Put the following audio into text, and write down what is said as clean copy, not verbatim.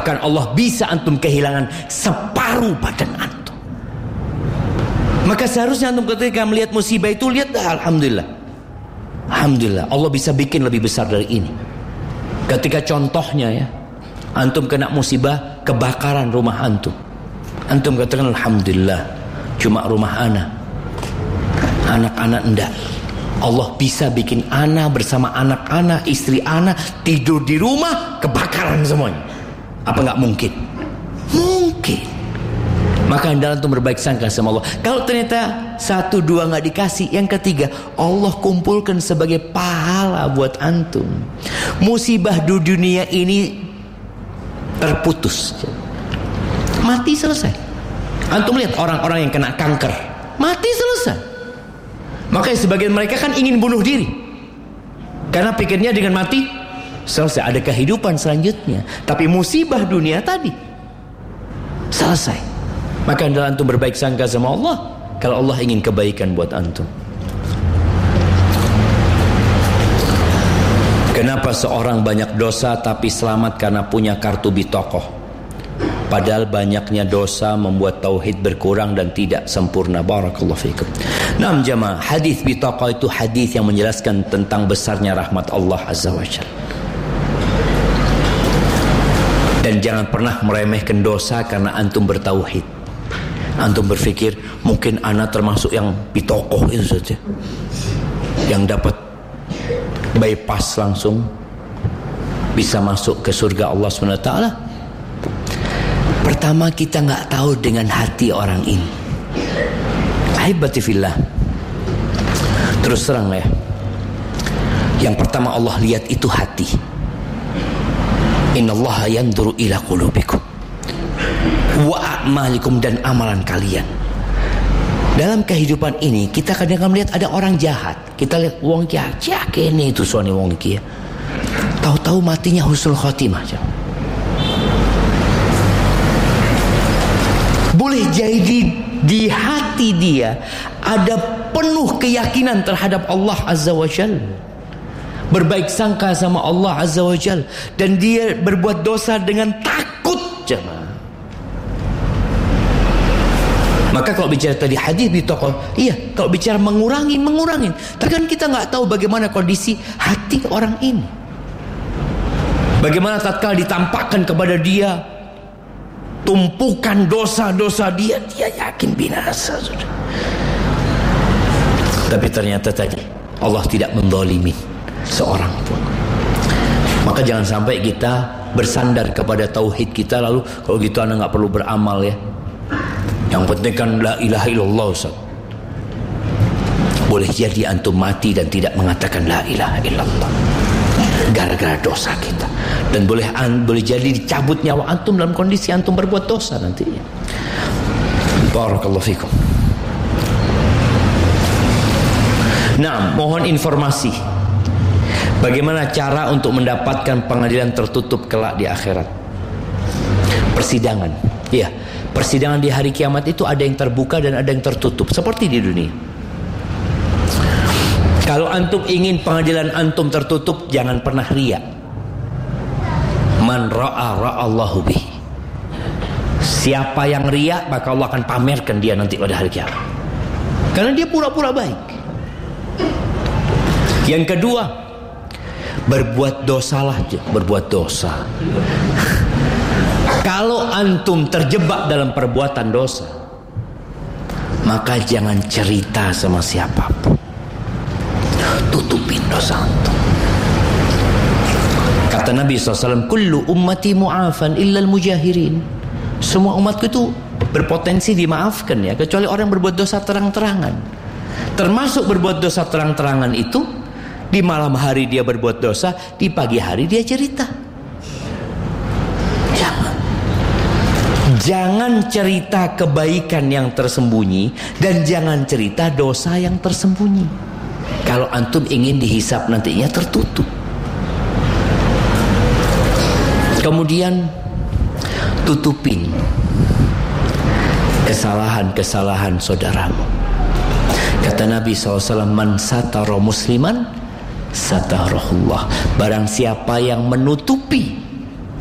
Bahkan Allah bisa antum kehilangan separuh badan antum. Maka seharusnya antum ketika melihat musibah itu, lihat alhamdulillah. Alhamdulillah, Allah bisa bikin lebih besar dari ini. Ketika contohnya ya, antum kena musibah kebakaran rumah antum. Antum katakan alhamdulillah, cuma rumah anak-anak enggak. Allah bisa bikin ana bersama anak-anak, istri ana tidur di rumah, kebakaran semuanya. Apa enggak mungkin? Mungkin. Maka hendaklah antum berbaik sangka sama Allah. Kalau ternyata 1, 2 enggak dikasih, yang ketiga Allah kumpulkan sebagai pahala buat antum. Musibah di dunia ini terputus, mati selesai. Antum lihat orang-orang yang kena kanker, mati selesai. Makanya sebagian mereka kan ingin bunuh diri, karena pikirnya dengan mati selesai, ada kehidupan selanjutnya. Tapi musibah dunia tadi selesai. Maka hendaklah antum berbaik sangka sama Allah kalau Allah ingin kebaikan buat antum. Kenapa seorang banyak dosa tapi selamat karena punya kartu bitokoh? Padahal banyaknya dosa membuat tauhid berkurang dan tidak sempurna. Barakallahu fikum. Naam jamaah, hadis bitokoh itu hadis yang menjelaskan tentang besarnya rahmat Allah Azza wa Jalla. Dan jangan pernah meremehkan dosa karena antum bertauhid. Antum berpikir mungkin ana termasuk yang bitokoh itu saja, yang dapat bypass langsung bisa masuk ke surga Allah SWT. Pertama, kita nggak tahu dengan hati orang ini. Ahibati fillah, terus terang ya, yang pertama Allah lihat itu hati. Innallaha yanzuru ila qulubikum wa a'malikum, dan amalan kalian. Dalam kehidupan ini kita kadang-kadang melihat ada orang jahat, kita lihat wong kia ini itu suami wong kia, tahu-tahu matinya husnul khotimah. Boleh jadi di hati dia ada penuh keyakinan terhadap Allah Azza wa Jalla, berbaik sangka sama Allah Azza wa Jalla, dan dia berbuat dosa dengan takut jemaah. Maka kalau bicara tadi hadis bitokoh, iya, kalau bicara mengurangin. Tapi kan kita nggak tahu bagaimana kondisi hati orang ini. Bagaimana tatkala ditampakkan kepada dia tumpukan dosa-dosa dia yakin binasa sudah. Tapi ternyata tadi Allah tidak menzalimi seorang pun. Maka jangan sampai kita bersandar kepada tauhid kita, lalu kalau gitu anda nggak perlu beramal ya. Yang penting kan la ilaha illallah Ustaz. Boleh jadi antum mati dan tidak mengatakan la ilaha illallah gara-gara dosa kita, dan boleh jadi dicabut nyawa antum dalam kondisi antum berbuat dosa nantinya. Barakallahu fikum. Nah, mohon informasi bagaimana cara untuk mendapatkan pengadilan tertutup kelak di akhirat. Persidangan, ya, persidangan di hari kiamat itu ada yang terbuka dan ada yang tertutup seperti di dunia. Kalau antum ingin pengadilan antum tertutup, jangan pernah riya. Man ra'a ra'allahu bih. Siapa yang riya, maka Allah akan pamerkan dia nanti pada hari kiamat, karena dia pura-pura baik. Yang kedua, berbuat dosalah, berbuat dosa. Kalau antum terjebak dalam perbuatan dosa, maka jangan cerita sama siapapun. Tutupin dosa antum. Kata Nabi SAW, kullu ummati mu'afan illal mujahirin. Semua umatku itu berpotensi dimaafkan ya, kecuali orang yang berbuat dosa terang-terangan. Termasuk berbuat dosa terang-terangan itu, di malam hari dia berbuat dosa, di pagi hari dia cerita. Jangan cerita kebaikan yang tersembunyi, dan jangan cerita dosa yang tersembunyi. Kalau antum ingin dihisap nantinya tertutup. Kemudian tutupin kesalahan-kesalahan saudaramu. Kata Nabi SAW, man satara musliman satarahullah. Barang siapa yang menutupi